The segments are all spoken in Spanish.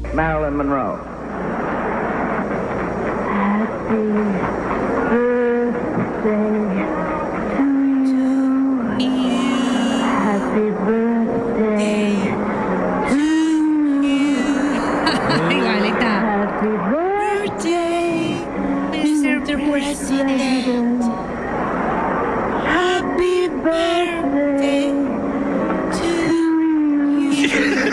Marilyn Monroe. Happy birthday to you. Happy birthday to you. Igualita. Happy birthday, Mr. President. Happy birthday to you.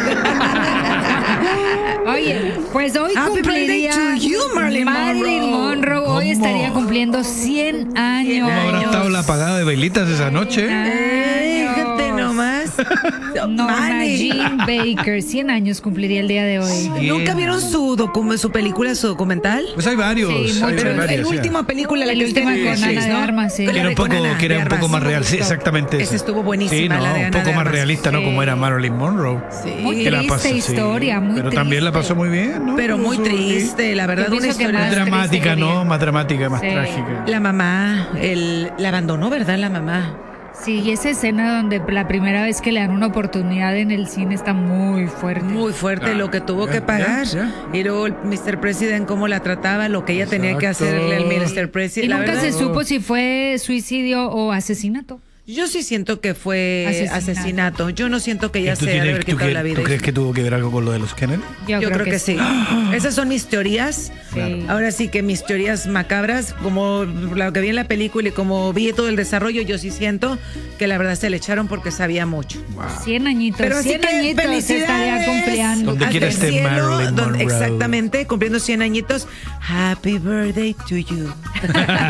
Oye, pues hoy Happy cumpliría birthday to you, Marilyn Monroe. Hoy ¿Cómo? estaría cumpliendo 100 años. ¿Cómo habrá estado la apagada de velitas esa noche? Fíjate nomás. Norma Manny. Jean Baker, 100 años cumpliría el día de hoy. ¿Nunca vieron su película, su documental? Pues hay varios. Sí, hay muchos. varias, La sí. última película, la El que última usted con Ana de Armas, sí. La Que era de un poco, con Ana que era de un poco Armas. más real, sí, exactamente. Esa estuvo buenísima, Sí, la no, de un Ana poco de más Armas. realista, ¿no? Sí. Como era Marilyn Monroe. Sí. Muy Que la triste pasó, sí. historia, muy Pero también la pasó muy bien, ¿no? Pero muy triste, la verdad, Yo una pienso que historia más dramática, triste que ¿no? bien. Más dramática, más Sí. trágica. La mamá, la abandonó, ¿verdad? La mamá. Sí, y esa escena donde la primera vez que le dan una oportunidad en el cine está muy fuerte. Muy fuerte lo que tuvo que pagar. Y luego el Mr. President, cómo la trataba, lo que ella tenía que Exacto. hacerle al Mr. President. Y La nunca verdad, se supo si fue suicidio o asesinato. yo sí siento que fue asesinato. Yo no siento que ella ¿Tú, se haya haber quitado la vida. ¿Tú crees que tuvo que ver algo con lo de los Kennedy? Yo creo que sí. Esas son mis teorías. Sí. Ahora sí que mis teorías macabras, como lo que vi en la película y como vi todo el desarrollo, yo sí siento que la verdad se le echaron porque sabía mucho. 100 añitos. Pero así 100 que añitos estaría felicidades. cumpliendo. Donde Hasta quiera el esté cielo, Marilyn Monroe. exactamente, cumpliendo 100 añitos. Happy birthday to you.